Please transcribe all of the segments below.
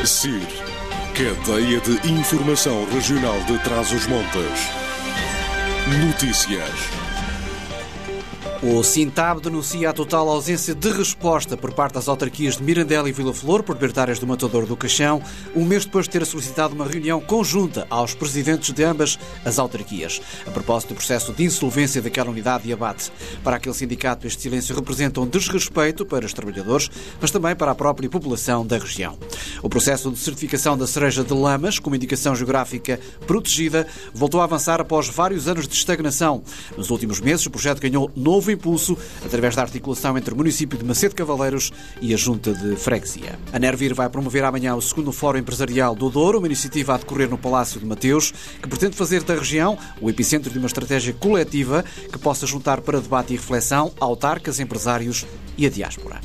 CIR, Cadeia de Informação Regional de Trás-os-Montes. Notícias. O Sintab denuncia a total ausência de resposta por parte das autarquias de Mirandela e Vila Flor, proprietárias do Matador do Caixão, um mês depois de ter solicitado uma reunião conjunta aos presidentes de ambas as autarquias, a propósito do processo de insolvência daquela unidade de abate. Para aquele sindicato, este silêncio representa um desrespeito para os trabalhadores, mas também para a própria população da região. O processo de certificação da cereja de Lamas, com uma indicação geográfica protegida, voltou a avançar após vários anos de estagnação. Nos últimos meses, o projeto ganhou novo impulso através da articulação entre o município de Macedo Cavaleiros e a Junta de Freguesia. A Nervir vai promover amanhã o segundo Fórum Empresarial do Douro, uma iniciativa a decorrer no Palácio de Mateus, que pretende fazer da região o epicentro de uma estratégia coletiva que possa juntar para debate e reflexão autarcas, empresários e a diáspora.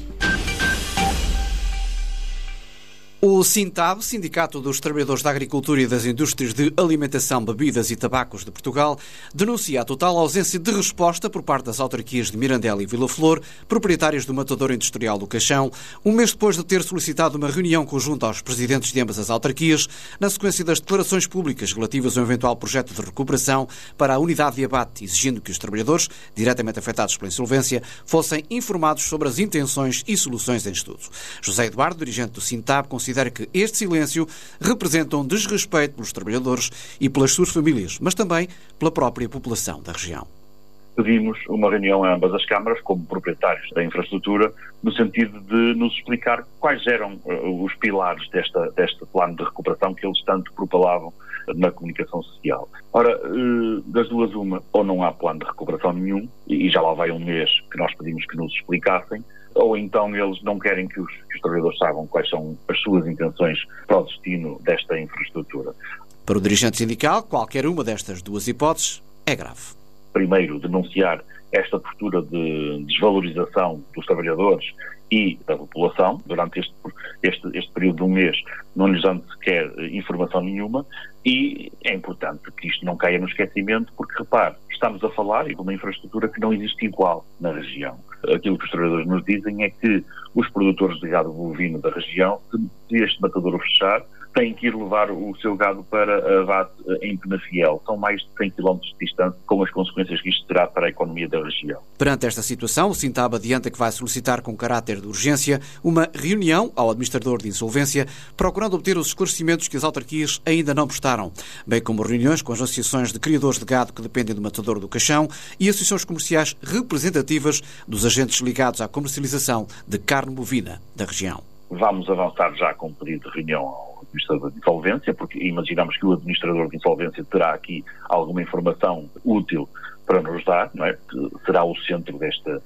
O Sintab, Sindicato dos Trabalhadores da Agricultura e das Indústrias de Alimentação, Bebidas e Tabacos de Portugal, denuncia a total ausência de resposta por parte das autarquias de Mirandela e Vila Flor, proprietárias do Matador Industrial do Caixão, um mês depois de ter solicitado uma reunião conjunta aos presidentes de ambas as autarquias, na sequência das declarações públicas relativas a um eventual projeto de recuperação para a unidade de abate, exigindo que os trabalhadores, diretamente afetados pela insolvência, fossem informados sobre as intenções e soluções em estudo. José Eduardo, dirigente do Sintab, considera que este silêncio representa um desrespeito pelos trabalhadores e pelas suas famílias, mas também pela própria população da região. Pedimos uma reunião a ambas as câmaras, como proprietários da infraestrutura, no sentido de nos explicar quais eram os pilares deste plano de recuperação que eles tanto propalavam na comunicação social. Ora, das duas uma, ou não há plano de recuperação nenhum, e já lá vai um mês que nós pedimos que nos explicassem, ou então eles não querem que os trabalhadores saibam quais são as suas intenções para o destino desta infraestrutura. Para o dirigente sindical, qualquer uma destas duas hipóteses é grave. Primeiro, denunciar esta postura de desvalorização dos trabalhadores e da população. Durante este período de um mês não lhes dando sequer informação nenhuma, e é importante que isto não caia no esquecimento, porque, repare, estamos a falar de uma infraestrutura que não existe igual na região. Aquilo que os trabalhadores nos dizem é que os produtores de gado bovino da região, se este matadouro fechar, têm que ir levar o seu gado para abate em Penafiel. São mais de 100 km de distância, com as consequências que isto terá para a economia da região. Perante esta situação, o Sintab adianta que vai solicitar com caráter de urgência uma reunião ao administrador de insolvência, procurando obter os esclarecimentos que as autarquias ainda não prestaram, bem como reuniões com as associações de criadores de gado que dependem do Matador do Caixão e associações comerciais representativas dos agentes ligados à comercialização de carne bovina da região. Vamos avançar já com o pedido de reunião ao administrador de insolvência, porque imaginamos que o administrador de insolvência terá aqui alguma informação útil para nos dar, não é? Que será o centro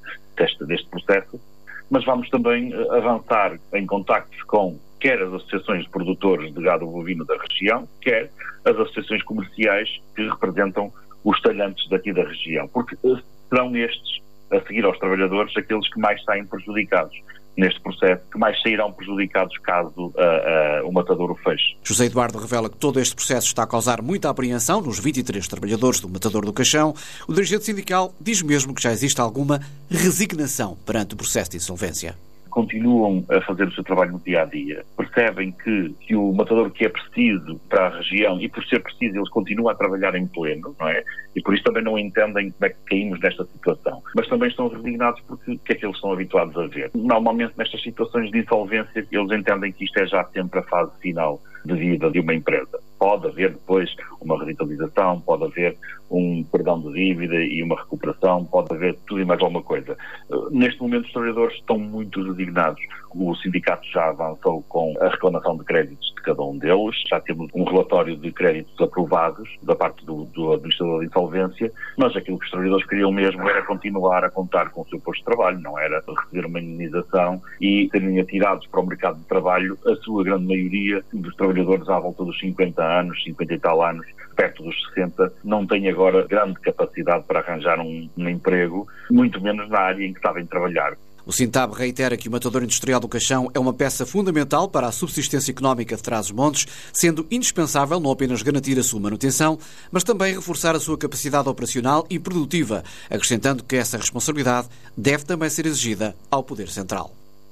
deste processo, mas vamos também avançar em contactos com quer as associações de produtores de gado bovino da região, quer as associações comerciais que representam os talhantes daqui da região, porque serão estes, a seguir aos trabalhadores, aqueles que mais saem prejudicados neste processo, que mais sairão prejudicados caso o matadouro feche. José Eduardo revela que todo este processo está a causar muita apreensão nos 23 trabalhadores do Matador do Caixão. O dirigente sindical diz mesmo que já existe alguma resignação perante o processo de insolvência. Continuam a fazer o seu trabalho no dia-a-dia. Percebem que o matador que é preciso para a região, e por ser preciso eles continuam a trabalhar em pleno, não é? E por isso também não entendem como é que caímos nesta situação. Mas também estão resignados porque o que é que eles estão habituados a ver. Normalmente nestas situações de insolvência eles entendem que isto é já sempre a fase final de vida de uma empresa. Pode haver depois uma revitalização, pode haver um perdão de dívida e uma recuperação, pode haver tudo e mais alguma coisa. Neste momento os trabalhadores estão muito resignados. O sindicato já avançou com a reclamação de créditos de cada um deles, já temos um relatório de créditos aprovados da parte do administrador de insolvência, mas aquilo que os trabalhadores queriam mesmo era continuar a contar com o seu posto de trabalho, não era receber uma indenização e serem atirados para o mercado de trabalho, a sua grande maioria dos trabalhadores à volta dos 50 anos, 50 e tal anos, perto dos 60, não têm agora grande capacidade para arranjar um emprego, muito menos na área em que sabem trabalhar. O Sintab reitera que o Matador Industrial do Caixão é uma peça fundamental para a subsistência económica de Trás-os-Montes, sendo indispensável não apenas garantir a sua manutenção, mas também reforçar a sua capacidade operacional e produtiva, acrescentando que essa responsabilidade deve também ser exigida ao Poder Central.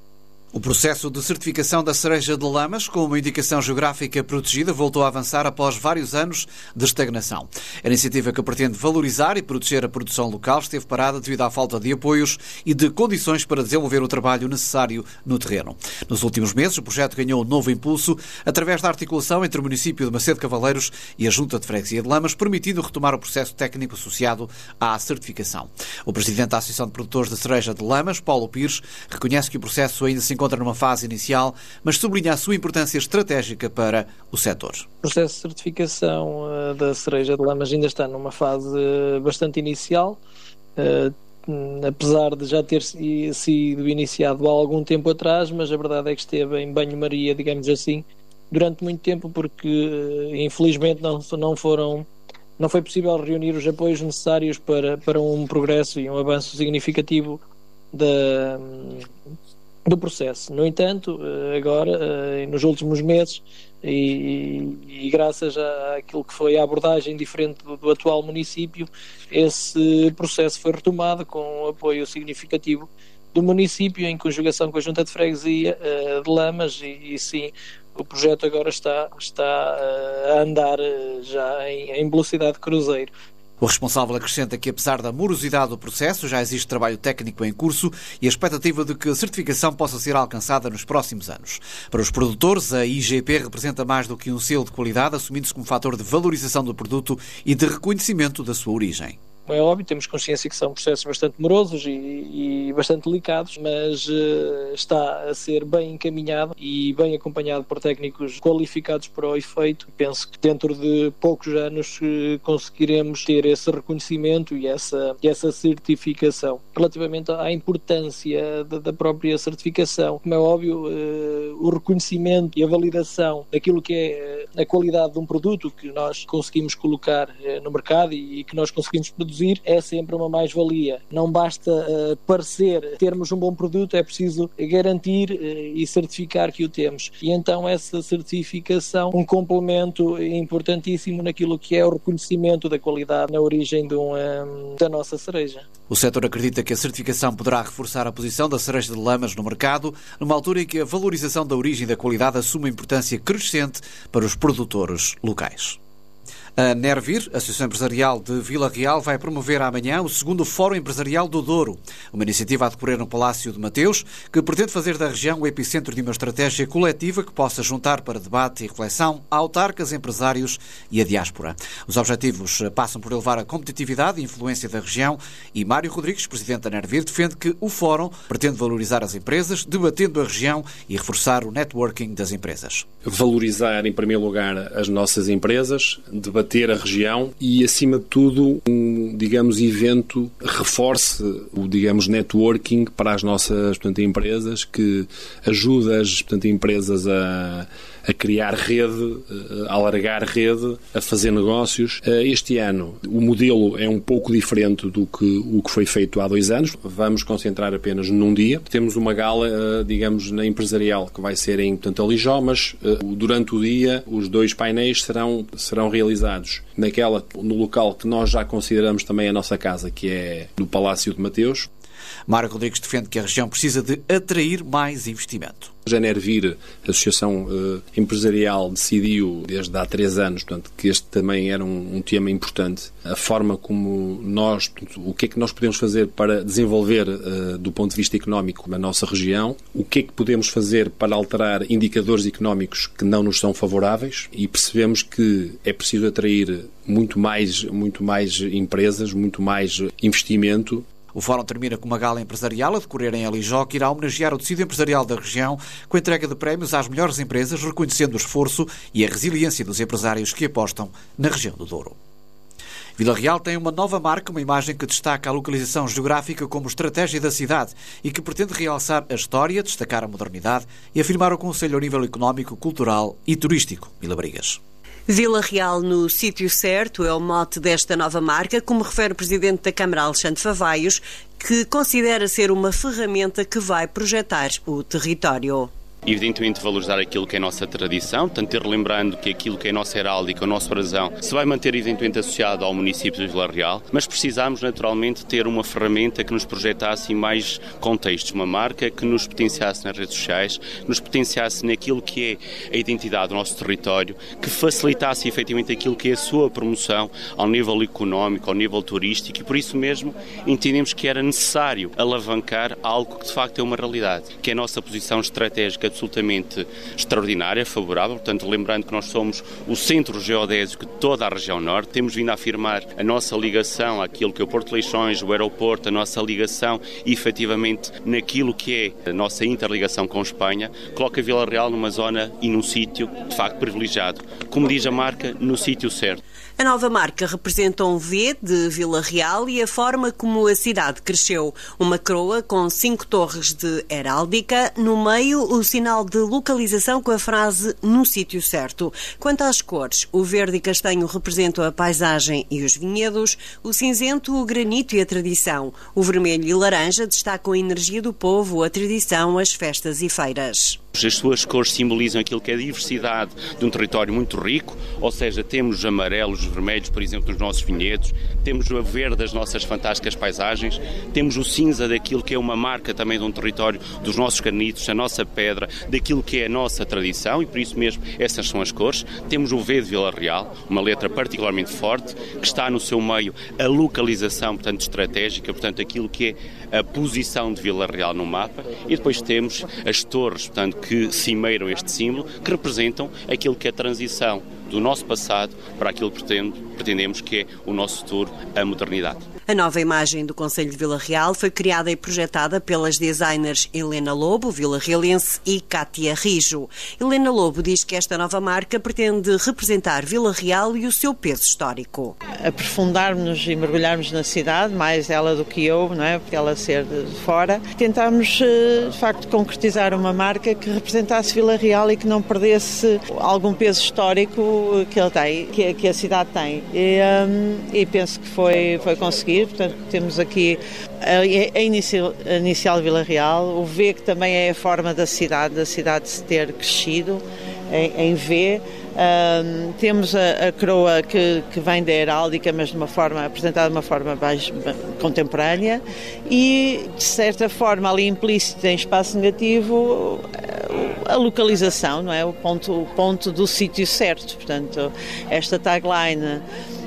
O processo de certificação da cereja de Lamas, com uma indicação geográfica protegida, voltou a avançar após vários anos de estagnação. A iniciativa, que pretende valorizar e proteger a produção local, esteve parada devido à falta de apoios e de condições para desenvolver o trabalho necessário no terreno. Nos últimos meses, o projeto ganhou um novo impulso através da articulação entre o município de Macedo Cavaleiros e a Junta de Freguesia de Lamas, permitindo retomar o processo técnico associado à certificação. O presidente da Associação de Produtores de Cereja de Lamas, Paulo Pires, reconhece que o processo ainda se encontra numa fase inicial, mas sublinha a sua importância estratégica para o setor. O processo de certificação da cereja de Lamas ainda está numa fase bastante inicial, apesar de já ter sido iniciado há algum tempo atrás, mas a verdade é que esteve em banho-maria, digamos assim, durante muito tempo, porque infelizmente não foi possível reunir os apoios necessários para um progresso e um avanço significativo do processo. No entanto, agora, nos últimos meses, e graças àquilo que foi a abordagem diferente do atual município, esse processo foi retomado com um apoio significativo do município, em conjugação com a Junta de Freguesia de Lamas, e sim, o projeto agora está a andar já em velocidade de cruzeiro. O responsável acrescenta que, apesar da morosidade do processo, já existe trabalho técnico em curso e a expectativa de que a certificação possa ser alcançada nos próximos anos. Para os produtores, a IGP representa mais do que um selo de qualidade, assumindo-se como fator de valorização do produto e de reconhecimento da sua origem. É óbvio, temos consciência que são processos bastante morosos e bastante delicados, mas está a ser bem encaminhado e bem acompanhado por técnicos qualificados para o efeito. Penso que dentro de poucos anos conseguiremos ter esse reconhecimento e essa certificação. Relativamente à importância da própria certificação, como é óbvio, o reconhecimento e a validação daquilo que é a qualidade de um produto que nós conseguimos colocar no mercado e que nós conseguimos produzir é sempre uma mais-valia. Não basta termos um bom produto, é preciso garantir e certificar que o temos. E então essa certificação, um complemento importantíssimo naquilo que é o reconhecimento da qualidade na origem da nossa cereja. O setor acredita que a certificação poderá reforçar a posição da cereja de Lamas no mercado, numa altura em que a valorização da origem e da qualidade assume uma importância crescente para os produtores locais. A Nervir, Associação Empresarial de Vila Real, vai promover amanhã o segundo Fórum Empresarial do Douro, uma iniciativa a decorrer no Palácio de Mateus, que pretende fazer da região o epicentro de uma estratégia coletiva que possa juntar para debate e reflexão autarcas, empresários e a diáspora. Os objetivos passam por elevar a competitividade e influência da região e Mário Rodrigues, presidente da Nervir, defende que o Fórum pretende valorizar as empresas, debatendo a região e reforçar o networking das empresas. Valorizar, em primeiro lugar, as nossas empresas, debater a região e, acima de tudo, evento reforce o, networking para as nossas, empresas, que ajuda as, empresas a criar rede, a alargar rede, a fazer negócios. Este ano o modelo é um pouco diferente do que o que foi feito há 2 anos. Vamos concentrar apenas num dia. Temos uma gala, na empresarial, que vai ser em Alijó, mas durante o dia os 2 painéis serão realizados no local que nós já consideramos também a nossa casa, que é no Palácio de Mateus. Mário Rodrigues defende que a região precisa de atrair mais investimento. A Nervir, a Associação Empresarial, decidiu desde há 3 anos, que este também era um tema importante. A forma como o que é que nós podemos fazer para desenvolver do ponto de vista económico a nossa região, o que é que podemos fazer para alterar indicadores económicos que não nos são favoráveis, e percebemos que é preciso atrair muito mais empresas, muito mais investimento. O fórum termina com uma gala empresarial a decorrer em Alijó, que irá homenagear o tecido empresarial da região, com a entrega de prémios às melhores empresas, reconhecendo o esforço e a resiliência dos empresários que apostam na região do Douro. Vila Real tem uma nova marca, uma imagem que destaca a localização geográfica como estratégia da cidade e que pretende realçar a história, destacar a modernidade e afirmar o concelho ao nível económico, cultural e turístico. Vila Brigas. Vila Real no sítio certo é o mote desta nova marca, como refere o Presidente da Câmara, Alexandre Favaios, que considera ser uma ferramenta que vai projetar o território. Evidentemente valorizar aquilo que é a nossa tradição, portanto ter lembrando que aquilo que é a nossa heráldica, o nosso brasão, se vai manter evidentemente associado ao município de Vila Real, mas precisamos naturalmente ter uma ferramenta que nos projetasse em mais contextos, uma marca que nos potenciasse nas redes sociais, que nos potenciasse naquilo que é a identidade do nosso território, que facilitasse efetivamente aquilo que é a sua promoção ao nível económico, ao nível turístico, e por isso mesmo entendemos que era necessário alavancar algo que de facto é uma realidade, que é a nossa posição estratégica absolutamente extraordinária, favorável, portanto lembrando que nós somos o centro geodésico de toda a região norte, temos vindo a afirmar a nossa ligação àquilo que é o Porto de Leixões, o aeroporto, a nossa ligação efetivamente naquilo que é a nossa interligação com Espanha, coloca Vila Real numa zona e num sítio de facto privilegiado, como diz a marca, no sítio certo. A nova marca representa um V de Vila Real e a forma como a cidade cresceu. Uma coroa com 5 torres de heráldica, no meio o sinal de localização com a frase "no sítio certo". Quanto às cores, o verde e castanho representam a paisagem e os vinhedos, o cinzento, o granito e a tradição. O vermelho e laranja destacam a energia do povo, a tradição, as festas e feiras. As suas cores simbolizam aquilo que é a diversidade de um território muito rico, ou seja, temos os amarelos, os vermelhos, por exemplo, nos nossos vinhedos, temos o verde das nossas fantásticas paisagens, temos o cinza daquilo que é uma marca também de um território, dos nossos granitos, a nossa pedra, daquilo que é a nossa tradição, e por isso mesmo essas são as cores. Temos o V de Vila Real, uma letra particularmente forte, que está no seu meio a localização, portanto, estratégica, portanto, aquilo que é a posição de Vila Real no mapa, e depois temos as torres, portanto, que cimeiram este símbolo, que representam aquilo que é a transição do nosso passado para aquilo que pretendemos que é o nosso futuro, a modernidade. A nova imagem do Concelho de Vila Real foi criada e projetada pelas designers Helena Lobo, vila-realense, e Cátia Rijo. Helena Lobo diz que esta nova marca pretende representar Vila Real e o seu peso histórico. Aprofundarmos e mergulharmos na cidade, mais ela do que eu, não é? Porque ela ser de fora. Tentámos, de facto, concretizar uma marca que representasse Vila Real e que não perdesse algum peso histórico que ele tem, que a cidade tem. E penso que foi conseguido. Portanto, temos aqui a inicial de Vila Real, o V, que também é a forma da cidade se ter crescido em V. Temos a coroa que vem da heráldica, mas apresentada de uma forma mais contemporânea, e de certa forma ali implícito em espaço negativo a localização, não é? O ponto do sítio certo. Portanto, esta tagline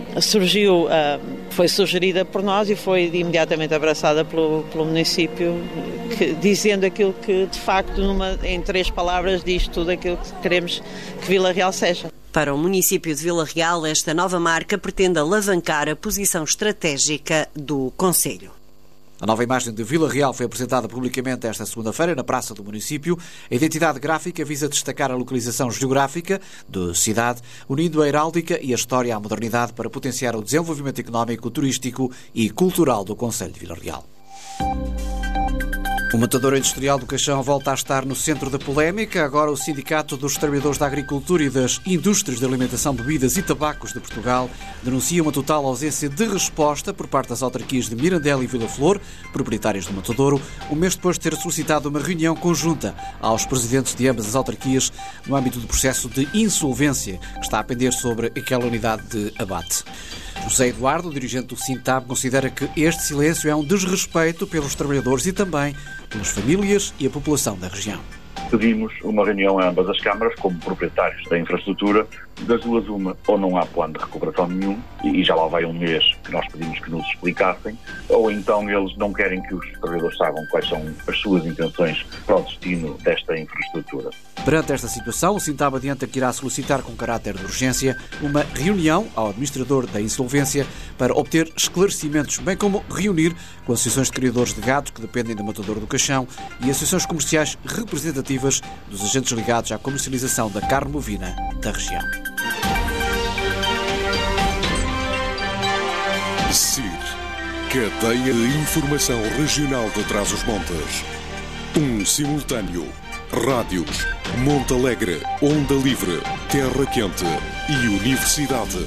foi sugerida por nós e foi imediatamente abraçada pelo município, dizendo aquilo que, de facto, em 3 palavras, diz tudo aquilo que queremos que Vila Real seja. Para o município de Vila Real, esta nova marca pretende alavancar a posição estratégica do concelho. A nova imagem de Vila Real foi apresentada publicamente esta segunda-feira na Praça do Município. A identidade gráfica visa destacar a localização geográfica da cidade, unindo a heráldica e a história à modernidade para potenciar o desenvolvimento económico, turístico e cultural do concelho de Vila Real. O matador industrial do Caixão volta a estar no centro da polémica. Agora o Sindicato dos Trabalhadores da Agricultura e das Indústrias de Alimentação, Bebidas e Tabacos de Portugal denuncia uma total ausência de resposta por parte das autarquias de Mirandela e Vila Flor, proprietárias do matadouro, um mês depois de ter solicitado uma reunião conjunta aos presidentes de ambas as autarquias no âmbito do processo de insolvência que está a pender sobre aquela unidade de abate. José Eduardo, dirigente do Sintab, considera que este silêncio é um desrespeito pelos trabalhadores e também pelas famílias e a população da região. Pedimos uma reunião a ambas as câmaras, como proprietários da infraestrutura. Das duas, uma, ou não há plano de recuperação nenhum, e já lá vai um mês que nós pedimos que nos explicassem, ou então eles não querem que os trabalhadores saibam quais são as suas intenções para o destino desta infraestrutura. Perante esta situação, o Sintab adianta que irá solicitar com caráter de urgência uma reunião ao administrador da insolvência para obter esclarecimentos, bem como reunir com associações de criadores de gado que dependem do matadouro do Caixão e associações comerciais representativas dos agentes ligados à comercialização da carne bovina da região. CIR, Cadeia de Informação Regional de Trás-os-Montes. Simultâneo. Rádios, Monte Alegre, Onda Livre, Terra Quente e Universidade.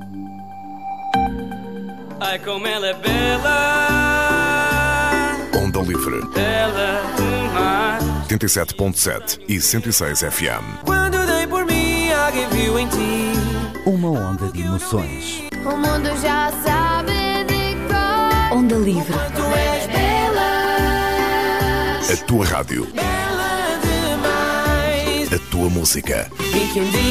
Ai, como ela é bela! Onda Onda Livre. 87.7 e 106 FM. Quando dei por mim, alguém viu em ti uma onda de emoções. O mundo já sabe de cor. Onda Livre. Tu és bela. A tua rádio. Bela demais. A tua música. E que um dia